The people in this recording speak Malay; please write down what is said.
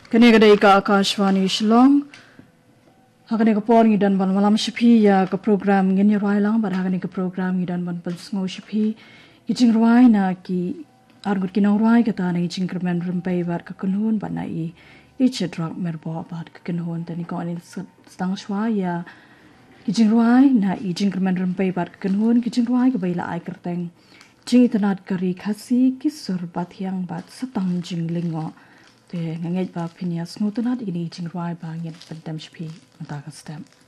Kani kada ika Akashvani Shillong. Hakane ka por ngidan ban malam shipi ya ka program ngin rai lang bar hakane ka program ngidan ban pensengo shipi. Kijing rai na ki argut kinang rai kata na kijing kermen rumpai bar ka kunhun ban na i chedrak merbo bat ka kunhun tani ko anil stang shwa ya kijing rai na i jing kermen rumpai bar ka kunhun kijing rai ka baila ai kerteng. Jing itanat kari khasi kisur bat yang bat setang jing lingo. Te ngangej ba pinyas ngutanat ini jing rai ba ngin pendam shipi matakas stem.